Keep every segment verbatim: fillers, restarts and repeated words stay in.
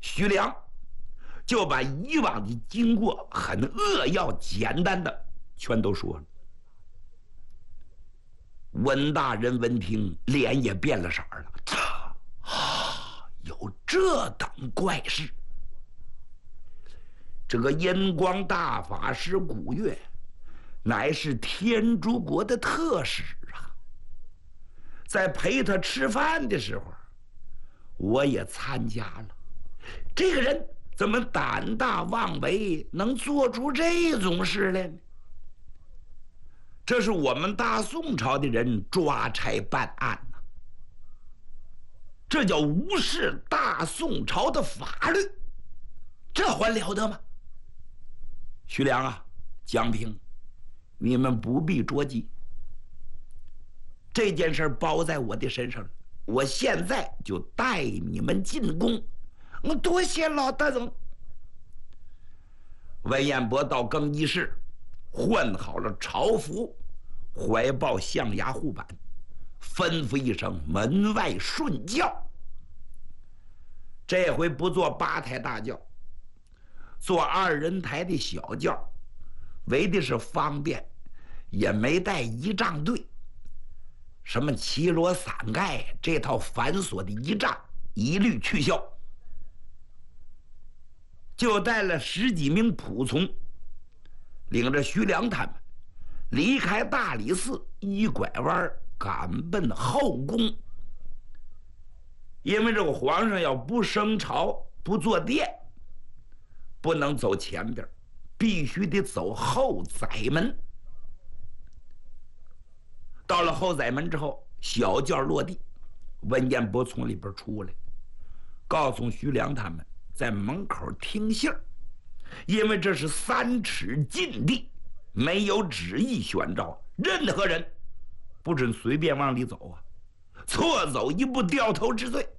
徐良就把以往的经过很扼要简单的全都说了。温大人闻听，脸也变了色了。啊，有这等怪事！这个银光大法师古月，乃是天竺国的特使啊。在陪他吃饭的时候，我也参加了。这个人怎么胆大妄为，能做出这种事来呢？这是我们大宋朝的人抓差办案呐、啊，这叫无视大宋朝的法律，这还了得吗？徐良啊，江平，你们不必着急，这件事包在我的身上了，我现在就带你们进宫。我多谢老大人。文彦博到更衣室换好了朝服，怀抱象牙护板，吩咐一声门外顺轿。这回不坐八抬大轿，坐二人抬的小轿，为的是方便，也没带仪仗队。什么齐罗伞盖这套繁琐的仪仗一律取消，就带了十几名仆从，领着徐良他们离开大理寺，一拐弯赶奔后宫。因为这个皇上要不升朝不坐殿，不能走前边，必须得走后宰门。到了后宰门之后，小轿落地，文彦博从里边出来，告诉徐良他们在门口听信儿，因为这是三尺禁地，没有旨意宣召，任何人不准随便往里走啊，错走一步掉头之罪。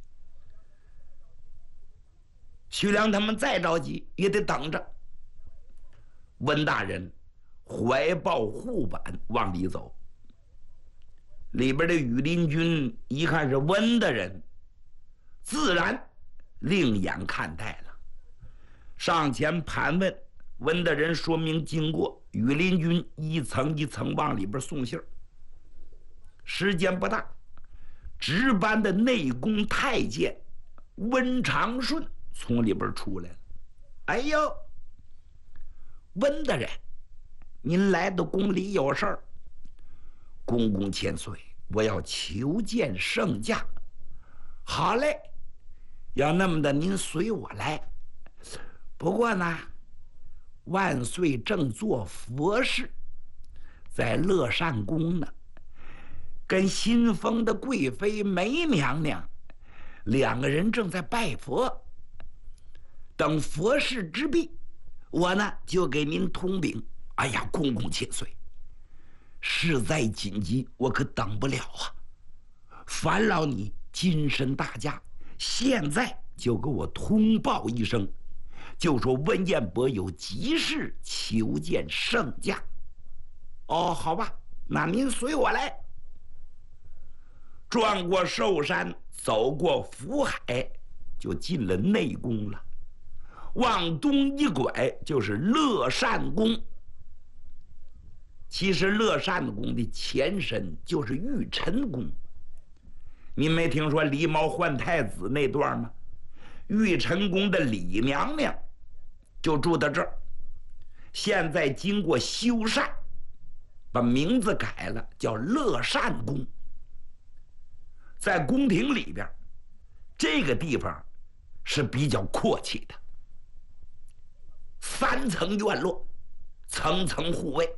徐良他们再着急也得等着。温大人怀抱护板往里走，里边的羽林军一看是温的人，自然另眼看待了，上前盘问温的人，说明经过。羽林军一层一层往里边送信儿。时间不大，值班的内宫太监温长顺从里边出来了。哎呦，温大人，您来到宫里有事儿？公公千岁，我要求见圣驾。好嘞，要那么的您随我来。不过呢，万岁正做佛事，在乐善宫呢，跟新封的贵妃梅娘娘两个人正在拜佛。等佛事之毕，我呢就给您通禀。哎呀，公公千岁，事在紧急，我可等不了啊！烦劳你金身大驾，现在就给我通报一声，就说温彦博有急事求见圣驾。哦，好吧，那您随我来。转过寿山，走过福海，就进了内宫了。往东一拐就是乐善宫。其实乐善宫的前身就是玉宸宫。您没听说狸猫换太子那段吗？玉宸宫的李娘娘就住在这儿，现在经过修缮，把名字改了，叫乐善宫。在宫廷里边，这个地方是比较阔气的，三层院落，层层护卫。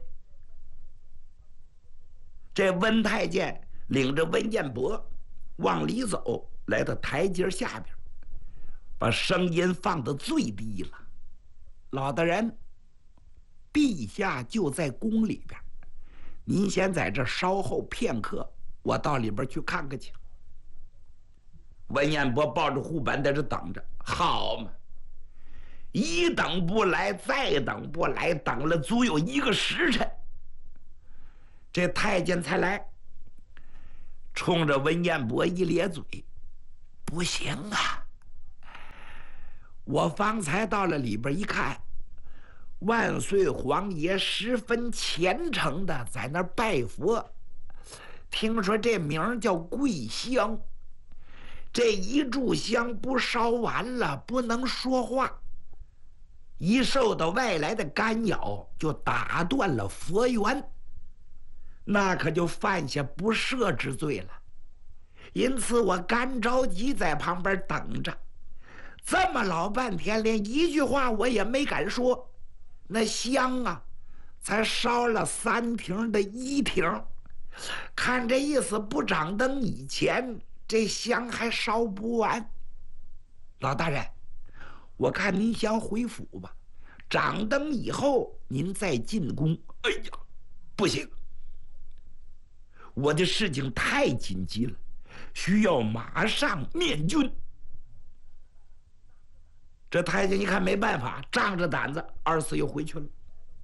这温太监领着温彦博往里走，来到台阶下边，把声音放得最低了。老大人，陛下就在宫里边，您先在这稍后片刻，我到里边去看看去。温彦博抱着护板在这等着，好嘛，一等不来，再等不来，等了足有一个时辰，这太监才来，冲着温彦博一咧嘴：“不行啊， 我方才到了里边一看，万岁皇爷十分虔诚的在那儿拜佛。听说这名叫跪香，这一炷香不烧完了不能说话，一受到外来的干扰就打断了佛缘，那可就犯下不赦之罪了。因此我干着急在旁边等着，这么老半天连一句话我也没敢说。那香啊才烧了三亭的一亭，看这意思不掌灯以前这香还烧不完。老大人，我看您先回府吧，掌灯以后您再进宫。哎呀，不行，我的事情太紧急了，需要马上面君。这太监一看没办法，仗着胆子，二次又回去了。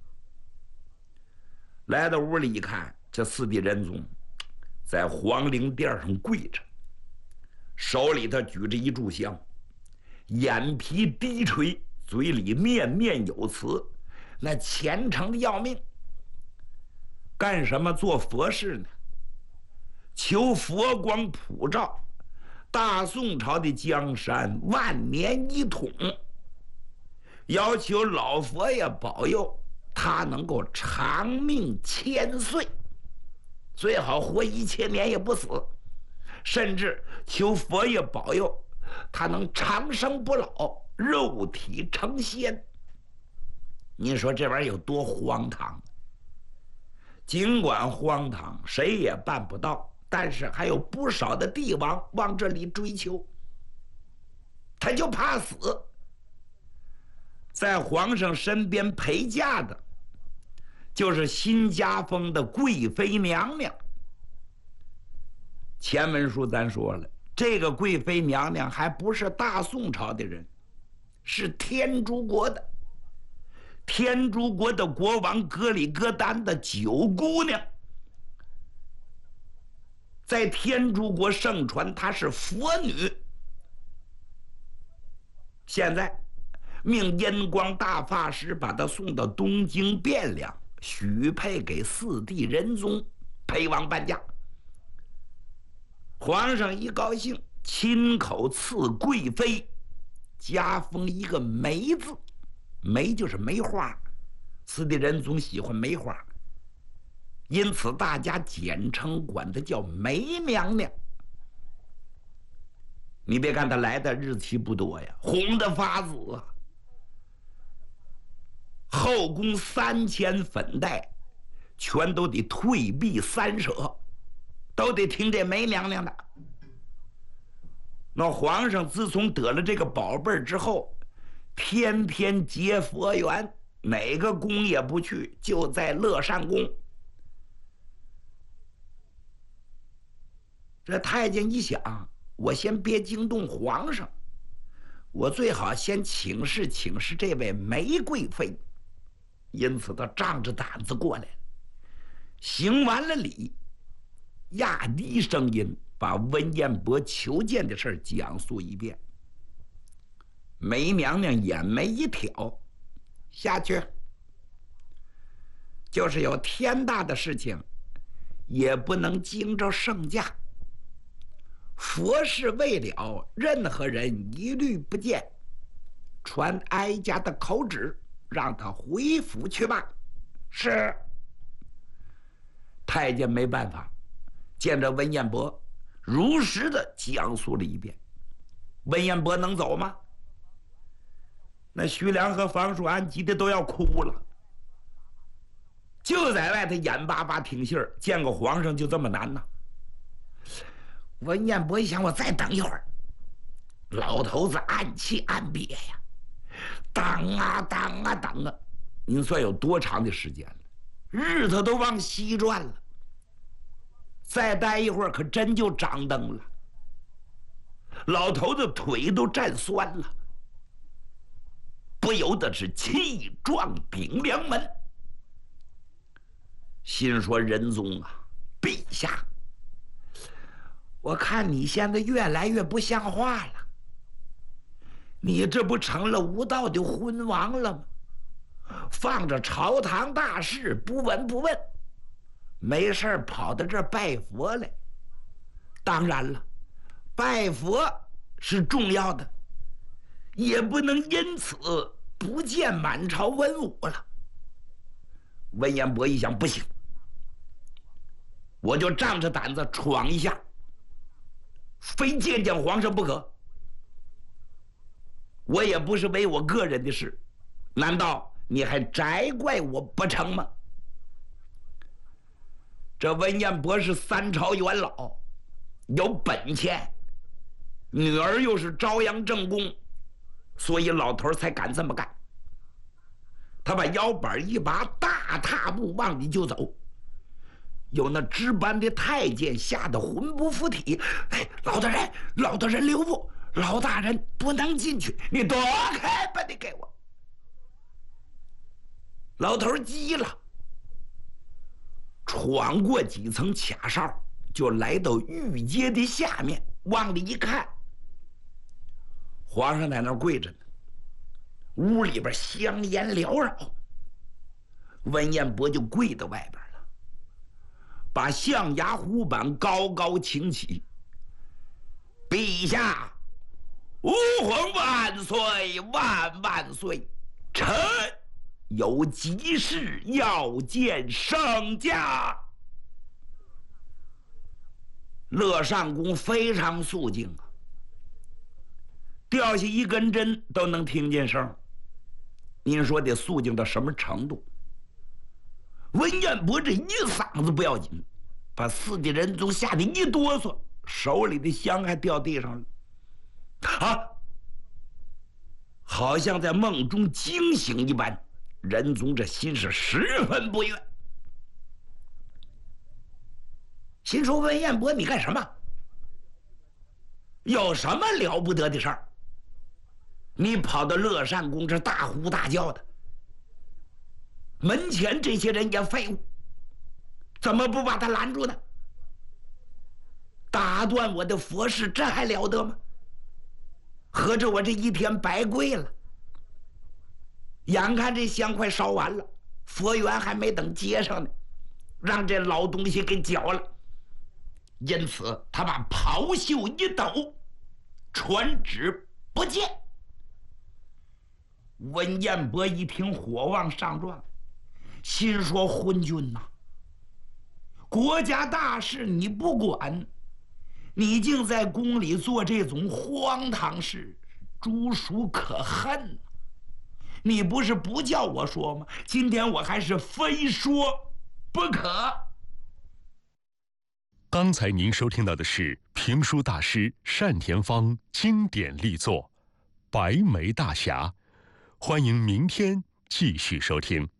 来到屋里一看，这四弟仁宗在皇陵殿上跪着，手里头举着一炷香，眼皮低垂，嘴里念念有词，那虔诚的要命。干什么？做佛事呢，求佛光普照，大宋朝的江山万年一统，要求老佛爷保佑他能够长命千岁，最好活一千年也不死，甚至求佛爷保佑他能长生不老，肉体成仙。你说这玩意儿有多荒唐？尽管荒唐，谁也办不到，但是还有不少的帝王往这里追求，他就怕死。在皇上身边陪嫁的就是新加封的贵妃娘娘。前文书咱说了，这个贵妃娘娘还不是大宋朝的人，是天竺国的。天竺国的国王格里格丹的九姑娘，在天竺国盛传她是佛女。现在命燕光大法师把她送到东京汴梁，许配给四弟仁宗，陪王伴驾。皇上一高兴，亲口赐贵妃，加封一个梅字，梅就是梅花，四弟仁宗喜欢梅花，因此大家简称管她叫梅娘娘。你别看她来的日期不多呀，红的发紫啊！后宫三千粉黛，全都得退避三舍，都得听这梅娘娘的。那皇上自从得了这个宝贝之后，天天结佛缘，哪个宫也不去，就在乐善宫。这太监一想，我先别惊动皇上，我最好先请示请示这位梅贵妃。因此他仗着胆子过来了，行完了礼，压低声音把温彦博求见的事讲述一遍。梅娘娘眼眉一挑，下去，就是有天大的事情也不能惊着圣驾，佛事未了，任何人一律不见，传哀家的口旨，让他回府去吧。是。太监没办法，见着温彦博，如实的讲述了一遍。温彦博能走吗？那徐良和房叔安急得都要哭了，就在外头眼巴巴听信儿，见个皇上就这么难呐。温彦博一想，我再等一会儿。老头子暗气暗憋呀，等啊等啊等啊，您算有多长的时间了？日子都往西转了，再待一会儿可真就掌灯了。老头子腿都站酸了，不由得是气壮顶梁门，心说：仁宗啊，陛下，我看你现在越来越不像话了。 你这不成了无道的昏王了吗？放着朝堂大事不闻不问，没事跑到这儿拜佛来。当然了，拜佛是重要的，也不能因此不见满朝文武了。文彦博一想，不行，我就仗着胆子闯一下，非见见皇上不可。我也不是为我个人的事，难道你还责怪我不成吗？这文彦博是三朝元老，有本钱，女儿又是朝阳正宫，所以老头才敢这么干。他把腰板一拔，大踏步往里就走。有那值班的太监吓得魂不附体。哎，老大人，老大人留步，老大人不能进去，你躲开吧，你给我。老头急了，闯过几层卡哨，就来到御阶的下面，往里一看，皇上在那儿跪着呢，屋里边香烟缭绕。文彦博就跪到外边了，把象牙虎板高高擎起。陛下，吾皇万岁万万岁！臣有急事要见圣驾。乐上宫非常肃静啊，掉下一根针都能听见声。您说得肃静到什么程度？文彦博这一嗓子不要紧，把四弟仁宗吓得一哆嗦，手里的香还掉地上了。啊！好像在梦中惊醒一般，仁宗这心是十分不悦，心说文彦博，你干什么？有什么了不得的事儿？你跑到乐善宫这大呼大叫的，门前这些人也废物，怎么不把他拦住呢？打断我的佛事，这还了得吗？合着我这一天白跪了。眼看这香快烧完了，佛缘还没等接上呢，让这老东西给搅了。因此他把袍袖一抖，传旨不见。文彦博一听，火往上撞，心说昏君呐，国家大事你不管，你竟在宫里做这种荒唐事，诛属可恨。你不是不叫我说吗？今天我还是非说不可。 刚才您收听到的是评书大师单田芳经典力作《白眉大侠》，欢迎明天继续收听。